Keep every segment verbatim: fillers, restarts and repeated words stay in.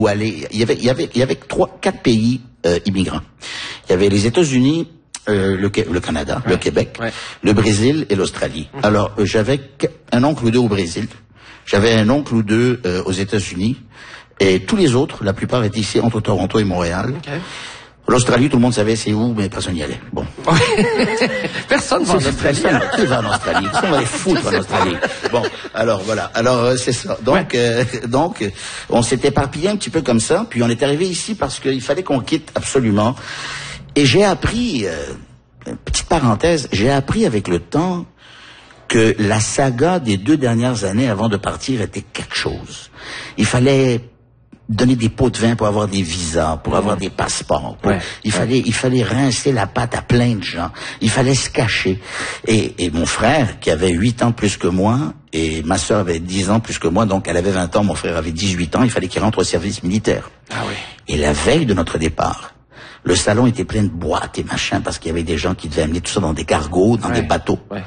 où aller. Il y avait, il y avait, il y avait trois, quatre pays euh, immigrants. Il y avait les États-Unis, euh, le, le Canada, ouais. le Québec, ouais. le Brésil et l'Australie. Mmh. Alors euh, j'avais un oncle ou deux au Brésil, j'avais un oncle ou deux euh, aux États-Unis, et tous les autres, la plupart étaient ici entre Toronto et Montréal. Okay. L'Australie, tout le monde savait c'est où, mais personne n'y allait. Bon. Personne va en Australie. Qui va en Australie? On va les foutre en Australie. Bon, alors voilà. Alors euh, c'est ça. Donc, ouais. euh, donc, on s'est éparpillé un petit peu comme ça. Puis on est arrivé ici parce qu'il fallait qu'on quitte absolument. Et j'ai appris, euh, petite parenthèse, j'ai appris avec le temps que la saga des deux dernières années avant de partir était quelque chose. Il fallait donner des pots de vin pour avoir des visas, pour mmh. avoir des passeports. Pour, ouais. Il fallait, il fallait rincer la patte à plein de gens. Il fallait se cacher. Et, et mon frère, qui avait huit ans plus que moi, et ma sœur avait dix ans plus que moi, donc elle avait vingt ans, mon frère avait dix-huit ans, il fallait qu'il rentre au service militaire. Ah oui. Et la veille de notre départ, le salon était plein de boîtes et machin, parce qu'il y avait des gens qui devaient amener tout ça dans des cargos, dans ouais. des bateaux. Ouais.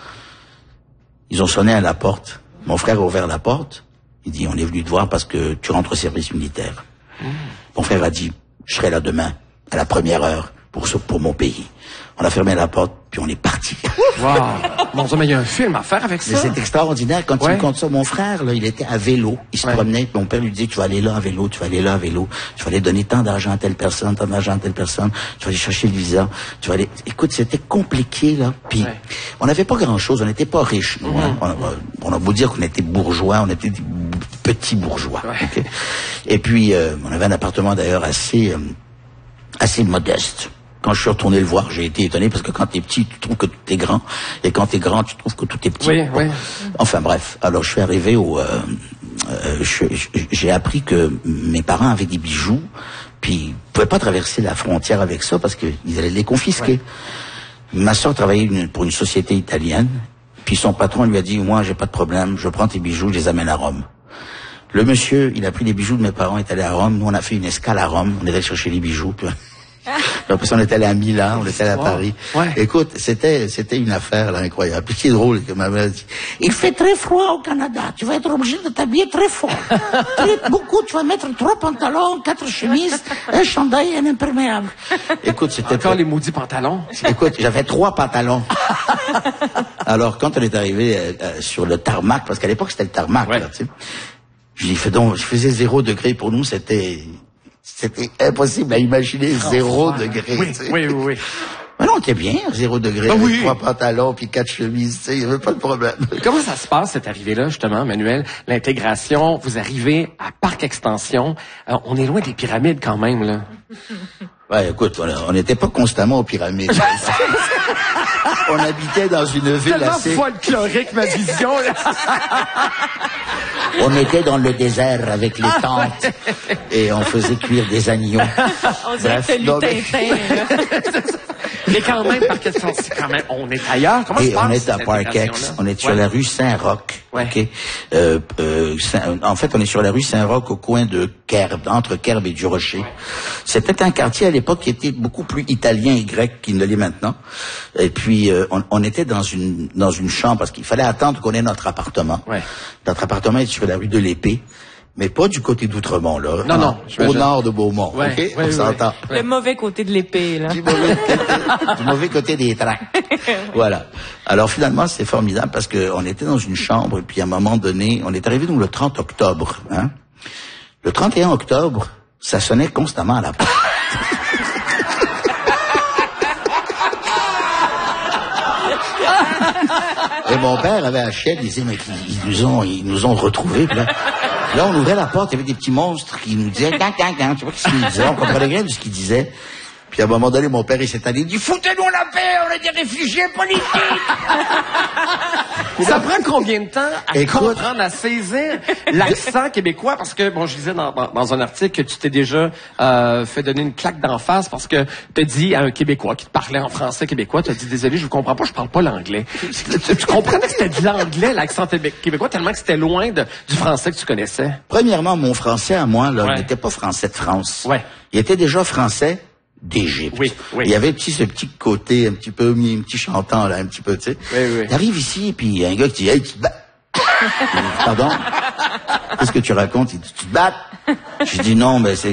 Ils ont sonné à la porte. Mon frère a ouvert la porte. Il dit, on est venu te voir parce que tu rentres au service militaire. Mmh. Mon frère a dit, je serai là demain, à la première heure, pour, pour mon pays. On a fermé la porte, puis on est parti. Wow! Mon Dieu, mais il y a un film à faire avec ça. Mais c'est extraordinaire. Quand ouais. il me compte ça, mon frère, là, il était à vélo. Il se ouais. promenait, puis mon père lui disait, tu vas aller là à vélo, tu vas aller là à vélo, tu vas aller donner tant d'argent à telle personne, tant d'argent à telle personne, tu vas aller chercher le visa, tu vas aller... Écoute, c'était compliqué, là. Puis, ouais. on n'avait pas grand-chose, on n'était pas riches, nous. Hein. Mm-hmm. On, on a beau dire qu'on était bourgeois, on était des petits bourgeois. Ouais. Okay? Et puis, euh, on avait un appartement, d'ailleurs, assez, euh, assez modeste. Quand je suis retourné le voir, j'ai été étonné parce que quand t'es petit, tu trouves que tout est grand. Et quand t'es grand, tu trouves que tout est petit. Oui, bon. oui. Enfin bref. Alors je suis arrivé au... Euh, euh, j'ai appris que mes parents avaient des bijoux. Puis ils pouvaient pas traverser la frontière avec ça parce qu'ils allaient les confisquer. Ouais. Ma soeur travaillait une, pour une société italienne. Puis son patron lui a dit, moi j'ai pas de problème, je prends tes bijoux, je les amène à Rome. Le monsieur, il a pris les bijoux de mes parents, est allé à Rome. Nous on a fait une escale à Rome. On est allé chercher les bijoux. Puis... Après on était allé à Milan, on était allé à wow. Paris. Ouais. Écoute, c'était c'était une affaire là incroyable. Puis c'est drôle que ma mère dit, il fait très froid au Canada, tu vas être obligé de t'habiller très fort. Très beaucoup, tu vas mettre trois pantalons, quatre chemises, un chandail et un imperméable. Écoute, c'était encore très... les maudits pantalons. Écoute, j'avais trois pantalons. Alors quand on est arrivé euh, euh, sur le tarmac, parce qu'à l'époque c'était le tarmac, ouais. là, tu sais. Je dis, fais donc, je faisais zéro degré pour nous, c'était C'était impossible à imaginer oh, zéro ouais. degré. Oui, oui, oui, oui. Mais non, t'es bien, zéro degré, ah, avec oui. trois pantalons puis quatre chemises, tu sais, il n'y avait pas de problème. Comment ça se passe, cette arrivée-là, justement, Manuel? L'intégration, vous arrivez à Parc Extension. Euh, on est loin des pyramides, quand même, là. Ouais, écoute, on n'était pas constamment aux pyramides. On habitait dans une ville tellement assez... folklorique, ma vision, là. On était dans le désert avec les tentes et on faisait cuire des agneaux. On dirait que t'as lu Tintin. Mais quand même, Parc Extension, quand même, on est ailleurs. Comment et se passe, on est à Parc Ex, on est sur ouais. la rue Saint-Roch. Ouais. Okay. Euh, euh, Saint, en fait, on est sur la rue Saint-Roch au coin de Kerb, entre Kerb et du Rocher. C'était un quartier à l'époque qui était beaucoup plus italien et grec qu'il ne l'est maintenant. Et puis, euh, on, on était dans une dans une chambre parce qu'il fallait attendre qu'on ait notre appartement. Ouais. Notre appartement est sur la rue de l'Épée. Mais pas du côté d'Outremont, là. Non, non. Au nord de Beaumont, ouais, OK? Ouais, on ouais, s'entend. Ouais. Le mauvais côté de l'épée, là. Du mauvais côté, du mauvais côté des trains. Voilà. Alors, finalement, c'est formidable parce que on était dans une chambre et puis à un moment donné, on est arrivé donc le trente octobre, hein. Le trente et un octobre, ça sonnait constamment à la porte. Et mon père avait acheté, il disait, mais ils nous ont, ils nous ont retrouvés, puis là. Là, on ouvrait la porte, il y avait des petits monstres qui nous disaient, gang, gang, gang, tu vois ce qu'ils disaient, on comprenait rien de ce qu'ils disaient. Puis à un moment donné, mon père, il s'est allé, il dit, foutez-nous la paix, on est des réfugiés politiques! Ça prend combien de temps à Écoute, comprendre, à saisir l'accent québécois? Parce que, bon, je disais dans, dans, dans un article que tu t'es déjà euh, fait donner une claque d'en face parce que t'as dit à un Québécois qui te parlait en français québécois, t'as dit, désolé, je vous comprends pas, je parle pas l'anglais. tu, tu comprenais que c'était de l'anglais, l'accent québécois, tellement que c'était loin de, du français que tu connaissais? Premièrement, mon français à moi, là, ouais. n'était pas français de France. Ouais. Il était déjà français d'Égypte. Oui, oui. Il y avait petit, ce petit côté un petit peu, un petit chantant, là, un petit peu, tu sais. Oui, oui. T'arrives ici, puis il y a un gars qui dit, hey, tu te bats. Pardon? Qu'est-ce que tu racontes? Il dit, tu te battes? Je dis non, mais c'est